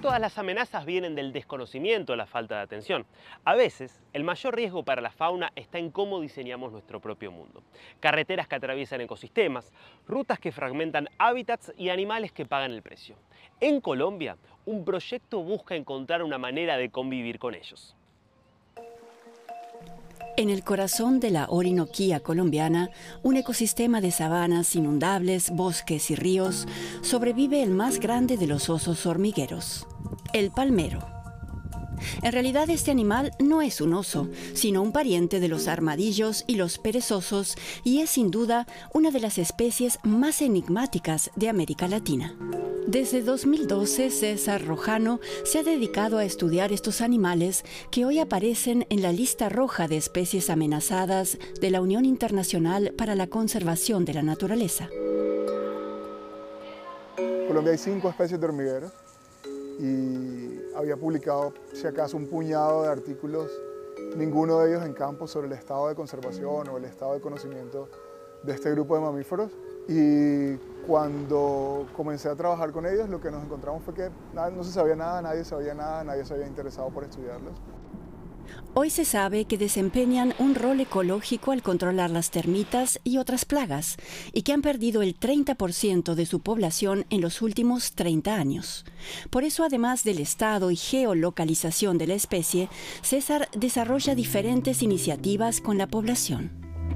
todas las amenazas vienen del desconocimiento o la falta de atención. A veces, el mayor riesgo para la fauna está en cómo diseñamos nuestro propio mundo. Carreteras que atraviesan ecosistemas, rutas que fragmentan hábitats y animales que pagan el precio. En Colombia, un proyecto busca encontrar una manera de convivir con ellos. En el corazón de la Orinoquía colombiana, un ecosistema de sabanas inundables, bosques y ríos, sobrevive el más grande de los osos hormigueros, el palmero. En realidad este animal no es un oso, sino un pariente de los armadillos y los perezosos y es sin duda una de las especies más enigmáticas de América Latina. Desde 2012, César Rojano se ha dedicado a estudiar estos animales que hoy aparecen en la lista roja de especies amenazadas de la Unión Internacional para la Conservación de la Naturaleza. En Colombia hay 5 especies de hormigueros y había publicado, si acaso, un puñado de artículos, ninguno de ellos en campo, sobre el estado de conservación o el estado de conocimiento de este grupo de mamíferos. Y cuando comencé a trabajar con ellos, lo que nos encontramos fue que no se sabía nada, nadie sabía nada, nadie se había interesado por estudiarlos. Hoy se sabe que desempeñan un rol ecológico al controlar las termitas y otras plagas, y que han perdido el 30% de su población en los últimos 30 años. Por eso, además del estado y geolocalización de la especie, César desarrolla diferentes iniciativas con la población.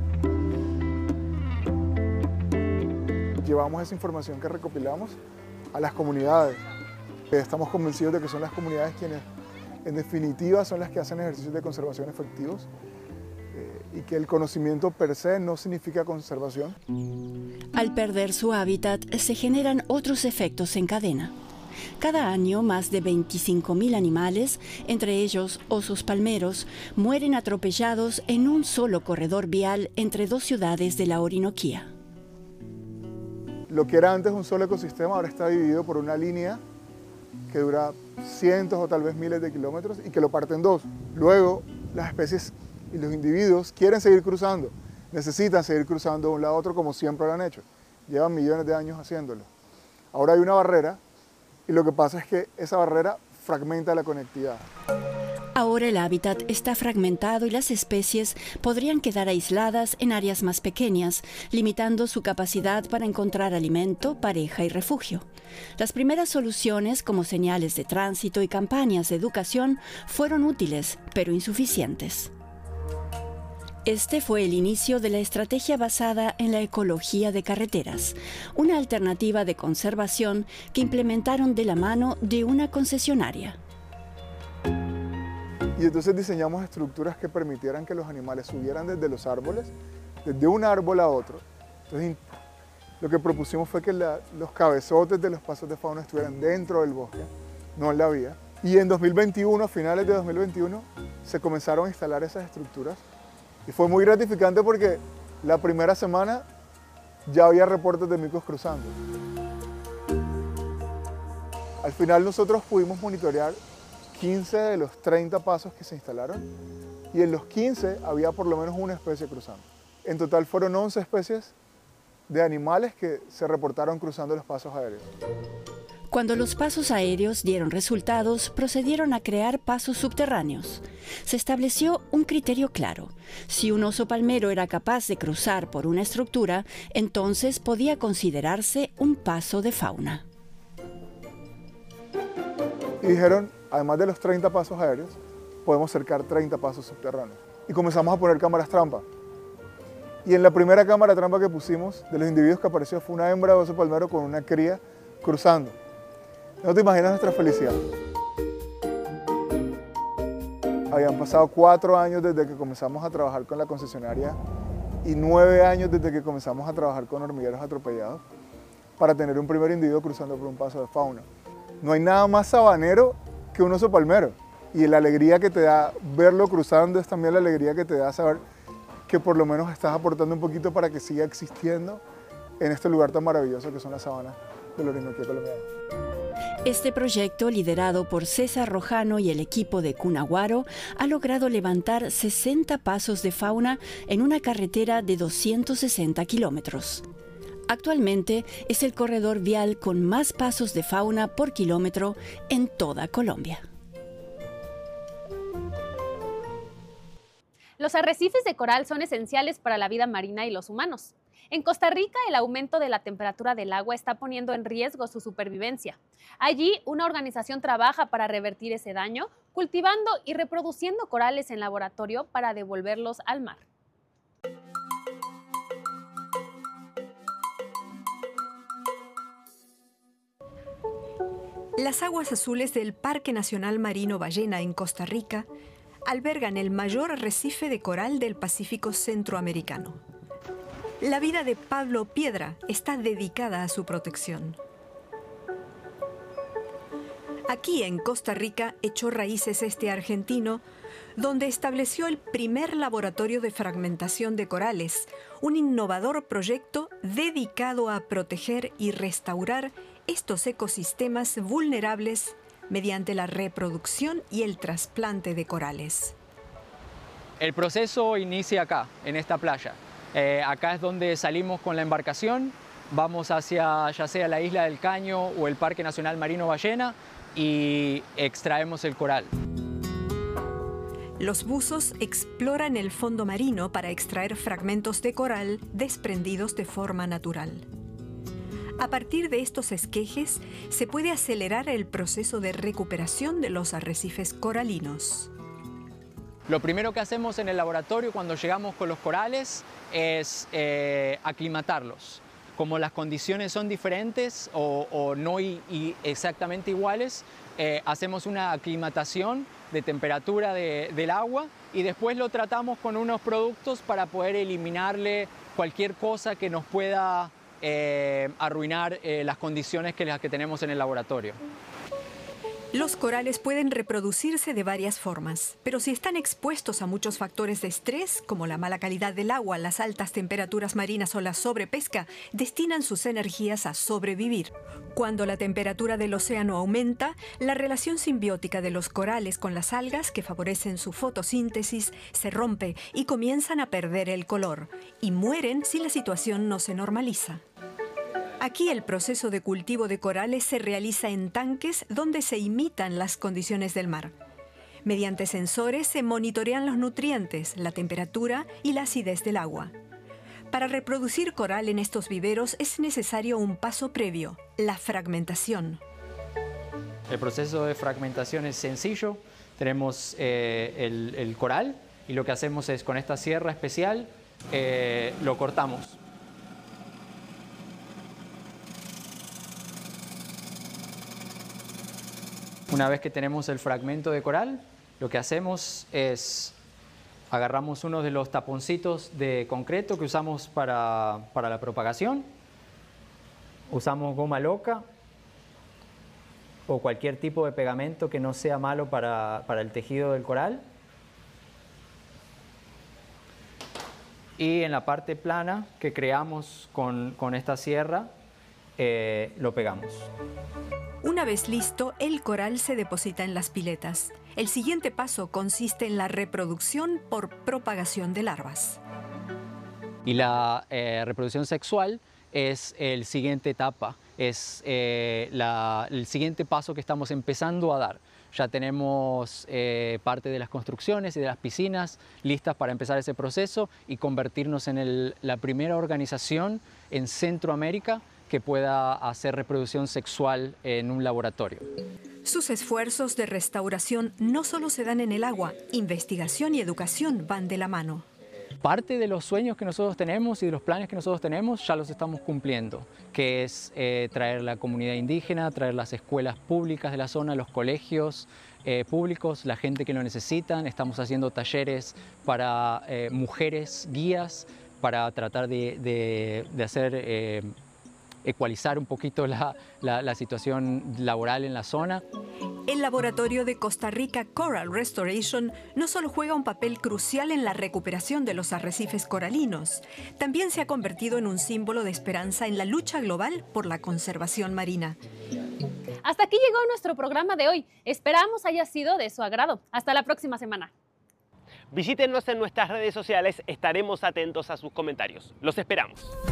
Llevamos esa información que recopilamos a las comunidades. Estamos convencidos de que son las comunidades quienes, en definitiva, son las que hacen ejercicios de conservación efectivos y que el conocimiento per se no significa conservación. Al perder su hábitat, se generan otros efectos en cadena. Cada año, más de 25.000 animales, entre ellos osos palmeros, mueren atropellados en un solo corredor vial entre 2 ciudades de la Orinoquía. Lo que era antes un solo ecosistema ahora está dividido por una línea que dura cientos o tal vez miles de kilómetros y que lo parte en 2. Luego, las especies y los individuos quieren seguir cruzando, necesitan seguir cruzando de un lado a otro como siempre lo han hecho. Llevan millones de años haciéndolo. Ahora hay una barrera y lo que pasa es que esa barrera fragmenta la conectividad. Ahora el hábitat está fragmentado y las especies podrían quedar aisladas en áreas más pequeñas, limitando su capacidad para encontrar alimento, pareja y refugio. Las primeras soluciones, como señales de tránsito y campañas de educación, fueron útiles, pero insuficientes. Este fue el inicio de la estrategia basada en la ecología de carreteras, una alternativa de conservación que implementaron de la mano de una concesionaria. Y entonces diseñamos estructuras que permitieran que los animales subieran desde los árboles, desde un árbol a otro. Entonces, lo que propusimos fue que los cabezotes de los pasos de fauna estuvieran dentro del bosque, no en la vía. Y en 2021, a finales de 2021, se comenzaron a instalar esas estructuras. Y fue muy gratificante porque la primera semana ya había reportes de micos cruzando. Al final nosotros pudimos monitorear 15 de los 30 pasos que se instalaron y en los 15 había por lo menos una especie cruzando. En total fueron 11 especies de animales que se reportaron cruzando los pasos aéreos. Cuando los pasos aéreos dieron resultados, procedieron a crear pasos subterráneos. Se estableció un criterio claro. Si un oso palmero era capaz de cruzar por una estructura, entonces podía considerarse un paso de fauna. Y dijeron, además de los 30 pasos aéreos, podemos cercar 30 pasos subterráneos. Y comenzamos a poner cámaras trampa. Y en la primera cámara trampa que pusimos, de los individuos que apareció, fue una hembra de oso palmero con una cría cruzando. No te imaginas nuestra felicidad. Habían pasado 4 años desde que comenzamos a trabajar con la concesionaria y 9 años desde que comenzamos a trabajar con hormigueros atropellados para tener un primer individuo cruzando por un paso de fauna. No hay nada más sabanero que un oso palmero. Y la alegría que te da verlo cruzando es también la alegría que te da saber que por lo menos estás aportando un poquito para que siga existiendo en este lugar tan maravilloso que son las sabanas de la Orinoquía colombiana. Este proyecto, liderado por César Rojano y el equipo de Cunaguaro, ha logrado levantar 60 pasos de fauna en una carretera de 260 kilómetros. Actualmente es el corredor vial con más pasos de fauna por kilómetro en toda Colombia. Los arrecifes de coral son esenciales para la vida marina y los humanos. En Costa Rica, el aumento de la temperatura del agua está poniendo en riesgo su supervivencia. Allí, una organización trabaja para revertir ese daño, cultivando y reproduciendo corales en laboratorio para devolverlos al mar. Las aguas azules del Parque Nacional Marino Ballena en Costa Rica albergan el mayor arrecife de coral del Pacífico centroamericano. La vida de Pablo Piedra está dedicada a su protección. Aquí en Costa Rica echó raíces este argentino, donde estableció el primer laboratorio de fragmentación de corales, un innovador proyecto dedicado a proteger y restaurar estos ecosistemas vulnerables mediante la reproducción y el trasplante de corales. El proceso inicia acá, en esta playa. Acá es donde salimos con la embarcación, vamos hacia ya sea la isla del Caño o el Parque Nacional Marino Ballena y extraemos el coral. Los buzos exploran el fondo marino para extraer fragmentos de coral desprendidos de forma natural. A partir de estos esquejes, se puede acelerar el proceso de recuperación de los arrecifes coralinos. Lo primero que hacemos en el laboratorio cuando llegamos con los corales es aclimatarlos. Como las condiciones son diferentes o no exactamente iguales, hacemos una aclimatación de temperatura del agua y después lo tratamos con unos productos para poder eliminarle cualquier cosa que nos pueda arruinar las condiciones que tenemos en el laboratorio. Los corales pueden reproducirse de varias formas, pero si están expuestos a muchos factores de estrés, como la mala calidad del agua, las altas temperaturas marinas o la sobrepesca, destinan sus energías a sobrevivir. Cuando la temperatura del océano aumenta, la relación simbiótica de los corales con las algas, que favorecen su fotosíntesis, se rompe y comienzan a perder el color, y mueren si la situación no se normaliza. Aquí el proceso de cultivo de corales se realiza en tanques donde se imitan las condiciones del mar. Mediante sensores se monitorean los nutrientes, la temperatura y la acidez del agua. Para reproducir coral en estos viveros es necesario un paso previo, la fragmentación. El proceso de fragmentación es sencillo. Tenemos el coral y lo que hacemos es con esta sierra especial lo cortamos. Una vez que tenemos el fragmento de coral, lo que hacemos es agarramos uno de los taponcitos de concreto que usamos para la propagación, usamos goma loca o cualquier tipo de pegamento que no sea malo para el tejido del coral. Y en la parte plana que creamos con esta sierra, lo pegamos. Una vez listo, el coral se deposita en las piletas. El siguiente paso consiste en la reproducción por propagación de larvas. Y la reproducción sexual es el siguiente etapa, es el siguiente paso que estamos empezando a dar. Ya tenemos parte de las construcciones y de las piscinas listas para empezar ese proceso y convertirnos en la primera organización en Centroamérica que pueda hacer reproducción sexual en un laboratorio. Sus esfuerzos de restauración no solo se dan en el agua, investigación y educación van de la mano. Parte de los sueños que nosotros tenemos y de los planes que nosotros tenemos ya los estamos cumpliendo, que es traer la comunidad indígena, traer las escuelas públicas de la zona, los colegios públicos, la gente que lo necesitan. Estamos haciendo talleres para mujeres guías para tratar de hacer ecualizar un poquito la situación laboral en la zona. El laboratorio de Costa Rica Coral Restoration no solo juega un papel crucial en la recuperación de los arrecifes coralinos, también se ha convertido en un símbolo de esperanza en la lucha global por la conservación marina. Hasta aquí llegó nuestro programa de hoy. Esperamos haya sido de su agrado. Hasta la próxima semana. Visítenos en nuestras redes sociales, estaremos atentos a sus comentarios. Los esperamos.